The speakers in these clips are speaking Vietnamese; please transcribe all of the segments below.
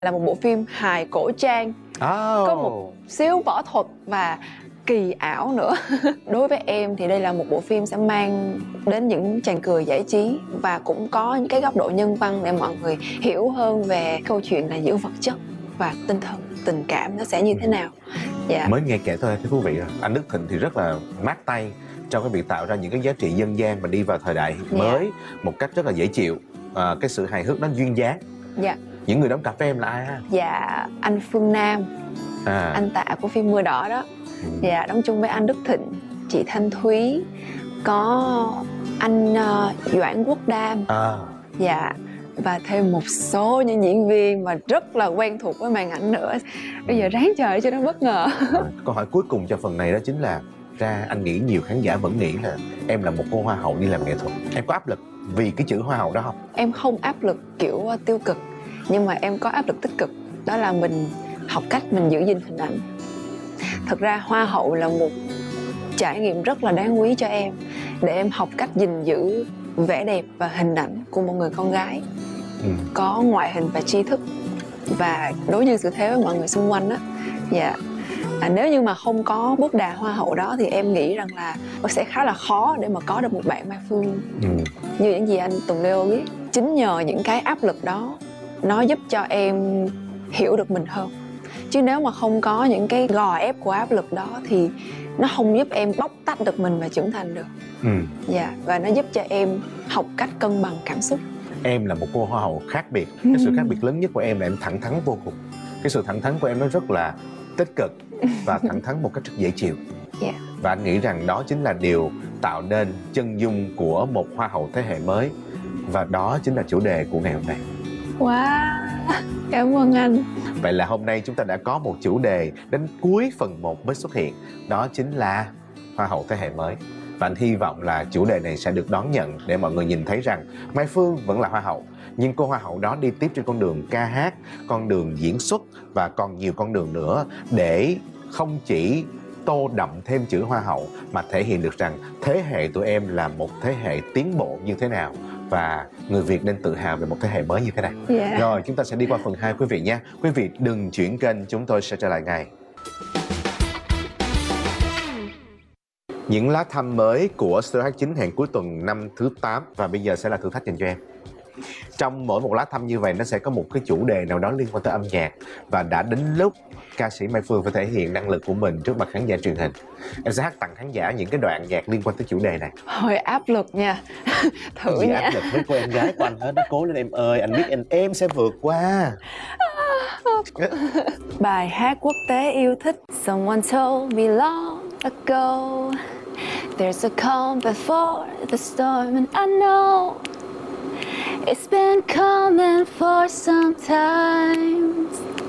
Là một bộ phim hài cổ trang, có một xíu võ thuật và kỳ ảo nữa. Đối với em thì đây là một bộ phim sẽ mang đến những tràng cười giải trí và cũng có những cái góc độ nhân văn để mọi người hiểu hơn về câu chuyện là giữa vật chất và tinh thần, tình cảm nó sẽ như thế nào. Dạ. Mới nghe kể thôi thấy thú vị rồi. Anh Đức Thịnh thì rất là mát tay trong cái việc tạo ra những cái giá trị dân gian mà đi vào thời đại mới một cách rất là dễ chịu. Cái sự hài hước nó duyên dáng. Dạ. Những người đóng cặp với em là ai ha? Dạ, anh Phương Nam, anh Tạ của phim Mưa Đỏ đó. Dạ, đóng chung với anh Đức Thịnh, chị Thanh Thúy, có anh Doãn Quốc Đam. Dạ, và thêm một số những diễn viên mà rất là quen thuộc với màn ảnh nữa. Bây giờ ráng chờ cho nó bất ngờ. Câu hỏi cuối cùng cho phần này đó chính là anh nghĩ nhiều khán giả vẫn nghĩ là em là một cô hoa hậu đi làm nghệ thuật. Em có áp lực vì cái chữ hoa hậu đó không? Em không áp lực kiểu tiêu cực, nhưng mà em có áp lực tích cực. Đó là mình học cách mình giữ gìn hình ảnh. Thật ra hoa hậu là một trải nghiệm rất là đáng quý cho em, để em học cách gìn giữ vẻ đẹp và hình ảnh của một người con gái có ngoại hình và tri thức và đối nhân xử thế với mọi người xung quanh đó. Dạ. Nếu như mà không có bước đà hoa hậu đó thì em nghĩ rằng là sẽ khá là khó để mà có được một bạn Mai Phương như những gì anh Tùng Leo biết. Chính nhờ những cái áp lực đó nó giúp cho em hiểu được mình hơn. Chứ nếu mà không có những cái gò ép của áp lực đó thì nó không giúp em bóc tách được mình và trưởng thành được. Dạ, và nó giúp cho em học cách cân bằng cảm xúc. Em là một cô hoa hậu khác biệt. Cái sự khác biệt lớn nhất của em là em thẳng thắn vô cùng. Cái sự thẳng thắn của em nó rất là tích cực và thẳng thắn một cách rất dễ chịu. Và anh nghĩ rằng đó chính là điều tạo nên chân dung của một hoa hậu thế hệ mới. Và đó chính là chủ đề của ngày hôm nay. Wow, cảm ơn anh. Vậy là hôm nay chúng ta đã có một chủ đề đến cuối phần 1 mới xuất hiện. Đó chính là hoa hậu thế hệ mới. Và anh hy vọng là chủ đề này sẽ được đón nhận để mọi người nhìn thấy rằng Mai Phương vẫn là hoa hậu, nhưng cô hoa hậu đó đi tiếp trên con đường ca hát, con đường diễn xuất và còn nhiều con đường nữa, để không chỉ tô đậm thêm chữ hoa hậu mà thể hiện được rằng thế hệ tụi em là một thế hệ tiến bộ như thế nào và người Việt nên tự hào về một thế hệ mới như thế này. Rồi chúng ta sẽ đi qua phần 2 quý vị nhé. Quý vị đừng chuyển kênh, chúng tôi sẽ trở lại ngay. Những lá thăm mới của Studio H9 hẹn cuối tuần năm thứ 8 và bây giờ sẽ là thử thách dành cho em. Trong mỗi một lá thăm như vậy nó sẽ có một cái chủ đề nào đó liên quan tới âm nhạc và đã đến lúc ca sĩ Mai Phương phải thể hiện năng lực của mình trước mặt khán giả truyền hình. Em sẽ hát tặng khán giả những cái đoạn nhạc liên quan tới chủ đề này. Hơi áp lực nha. Thử nha. Áp lực với cô em gái của anh hết. Nó cố lên em ơi, anh biết em sẽ vượt qua. Bài hát quốc tế yêu thích. Someone told me long ago there's a calm before the storm, and I know it's been coming for some time.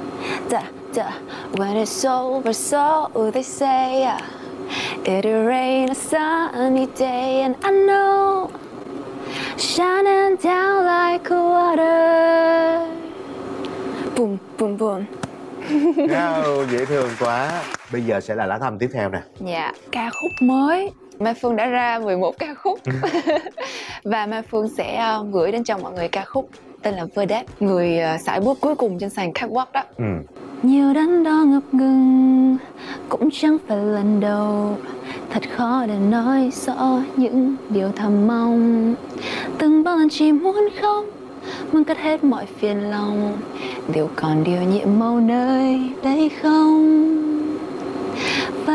When it's over, so they say it'll rain a sunny day, and I know shining down like water. Boom, boom, boom. Dễ thương quá. Bây giờ sẽ là lá thăm tiếp theo nè. Dạ, ca khúc mới. Mai Phương đã ra 11 ca khúc. Và Mai Phương sẽ gửi đến cho mọi người ca khúc tên là Verdette, người sải bước cuối cùng trên sàn catwalk đó. Nhiều đắn đo ngập ngừng cũng chẳng phải lần đầu, thật khó để nói rõ những điều thầm mong. Từng bao lần chỉ muốn không, muốn cất hết mọi phiền lòng, điều còn điều nhiệm màu nơi đây không?